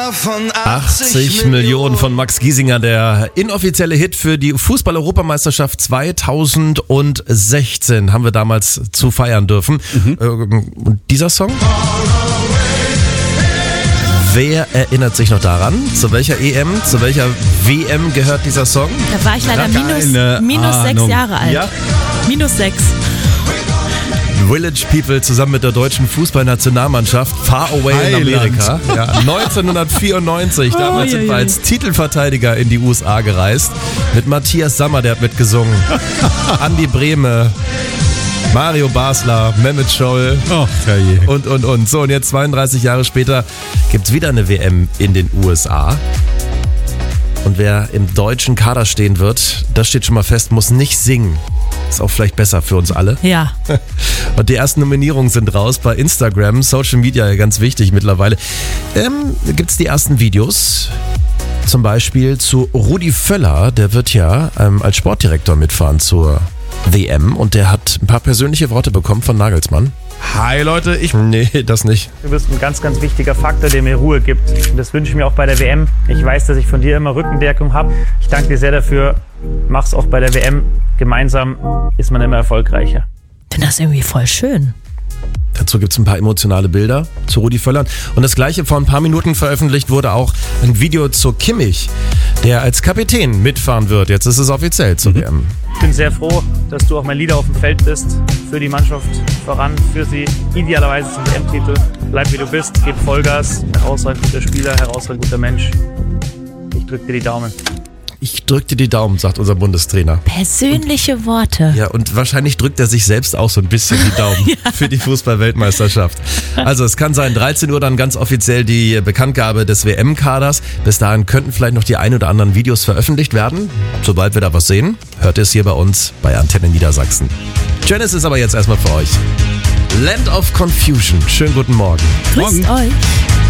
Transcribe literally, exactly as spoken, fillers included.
achtzig Millionen von Max Giesinger, der inoffizielle Hit für die Fußball-Europameisterschaft zweitausendsechzehn, haben wir damals zu feiern dürfen. Mhm. Und dieser Song? Wer erinnert sich noch daran? Zu welcher E M, zu welcher W M gehört dieser Song? Da war ich leider minus, minus sechs Jahre alt. Ja? Minus sechs. Village People zusammen mit der deutschen Fußballnationalmannschaft Far Away Highland. In Amerika. Ja, neunzehnhundertvierundneunzig, damals oh, sind wir als Titelverteidiger in die U S A gereist. Mit Matthias Sammer, der hat mitgesungen. Andi Brehme, Mario Basler, Mehmet Scholl oh, und, und, und. So, und jetzt zweiunddreißig Jahre später gibt es wieder eine W M in den U S A. Und wer im deutschen Kader stehen wird, das steht schon mal fest, muss nicht singen. Ist auch vielleicht besser für uns alle. Ja. Und die ersten Nominierungen sind raus bei Instagram, Social Media, ganz wichtig mittlerweile. Ähm, gibt es die ersten Videos, zum Beispiel zu Rudi Völler, der wird ja ähm, als Sportdirektor mitfahren zur W M und der hat ein paar persönliche Worte bekommen von Nagelsmann. Hi Leute, ich... Nee, das nicht. Du bist ein ganz, ganz wichtiger Faktor, der mir Ruhe gibt. Und das wünsche ich mir auch bei der W M. Ich weiß, dass ich von dir immer Rückendeckung habe. Ich danke dir sehr dafür. Mach's auch bei der W M. Gemeinsam ist man immer erfolgreicher. Ich finde das irgendwie voll schön. Dazu gibt es ein paar emotionale Bilder zu Rudi Völler. Und das gleiche vor ein paar Minuten veröffentlicht wurde auch ein Video zu Kimmich, der als Kapitän mitfahren wird. Jetzt ist es offiziell zur W M. Ich bin sehr froh, dass du auch mein Leader auf dem Feld bist. Für die Mannschaft voran, für sie idealerweise zum W M-Titel. Bleib wie du bist, gib Vollgas. Herausragend guter Spieler, herausragend guter Mensch. Ich drück dir die Daumen. Ich drück dir die Daumen, sagt unser Bundestrainer. Persönliche und, Worte. Ja, und wahrscheinlich drückt er sich selbst auch so ein bisschen die Daumen ja. für die Fußball-Weltmeisterschaft. Also es kann sein, dreizehn Uhr dann ganz offiziell die Bekanntgabe des W M-Kaders. Bis dahin könnten vielleicht noch die ein oder anderen Videos veröffentlicht werden. Sobald wir da was sehen, hört ihr es hier bei uns bei Antenne Niedersachsen. Janice ist aber jetzt erstmal für euch. Land of Confusion. Schönen guten Morgen. Grüßt Morgen. euch.